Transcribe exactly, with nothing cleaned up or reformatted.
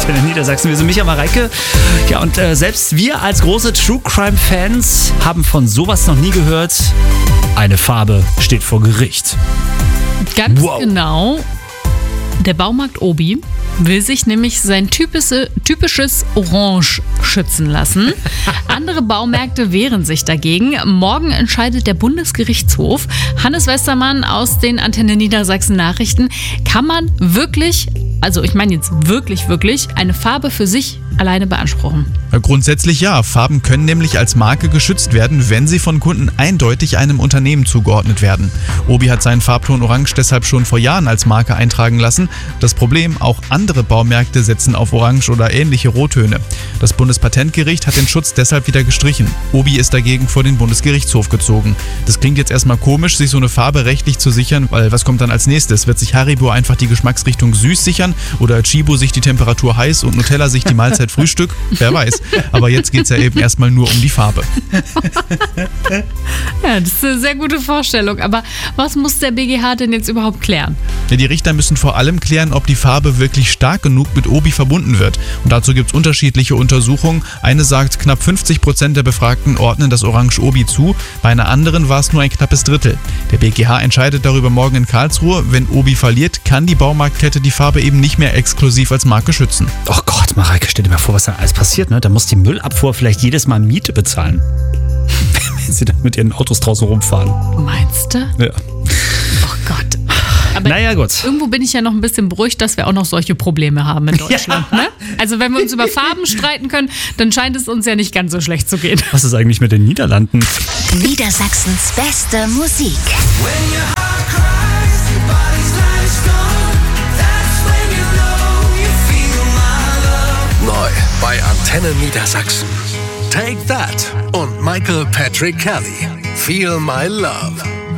Antenne Niedersachsen. Wir sind Micha Mareike. Ja, und äh, selbst wir als große True Crime Fans haben von sowas noch nie gehört. Eine Farbe steht vor Gericht. Ganz Wow. genau. Der Baumarkt Obi will sich nämlich sein typische, typisches Orange schützen lassen. Andere Baumärkte wehren sich dagegen. Morgen entscheidet der Bundesgerichtshof. Hannes Westermann aus den Antenne Niedersachsen Nachrichten. Kann man wirklich, also ich meine jetzt wirklich, wirklich, eine Farbe für sich alleine beanspruchen? Ja, grundsätzlich ja. Farben können nämlich als Marke geschützt werden, wenn sie von Kunden eindeutig einem Unternehmen zugeordnet werden. Obi hat seinen Farbton Orange deshalb schon vor Jahren als Marke eintragen lassen. Das Problem, auch andere Baumärkte setzen auf Orange oder ähnliche Rottöne. Das Bundespatentgericht hat den Schutz deshalb wieder gestrichen. Obi ist dagegen vor den Bundesgerichtshof gezogen. Das klingt jetzt erstmal komisch, sich so eine Farbe rechtlich zu sichern, weil was kommt dann als nächstes? Wird sich Haribo einfach die Geschmacksrichtung süß sichern oder Chibo sich die Temperatur heiß und Nutella sich die Mahlzeit Frühstück? Wer weiß. Aber jetzt geht es ja eben erstmal nur um die Farbe. Ja, das ist eine sehr gute Vorstellung. Aber was muss der B G H denn jetzt überhaupt klären? Ja, die Richter müssen vor allem klären, ob die Farbe wirklich stark genug mit Obi verbunden wird. Und dazu gibt es unterschiedliche Untersuchungen. Eine sagt, knapp fünfzig Prozent der Befragten ordnen das Orange Obi zu. Bei einer anderen war es nur ein knappes Drittel. Der B G H entscheidet darüber morgen in Karlsruhe. Wenn Obi verliert, kann die Baumarktkette die Farbe eben nicht mehr exklusiv als Marke schützen. Oh Gott, Mareike, stell dir mal vor, was da alles passiert, ne? Da muss die Müllabfuhr vielleicht jedes Mal Miete bezahlen. Wenn sie dann mit ihren Autos draußen rumfahren. Meinst du? Ja. Oh Gott. Aber Naja, gut. irgendwo bin ich ja noch ein bisschen beruhigt, dass wir auch noch solche Probleme haben in Deutschland. Ja. Ne? Also wenn wir uns über Farben streiten können, dann scheint es uns ja nicht ganz so schlecht zu gehen. Was ist eigentlich mit den Niederlanden? Niedersachsens beste Musik. Neu bei Antenne Niedersachsen. Take That und Michael Patrick Kelly. Feel My Love.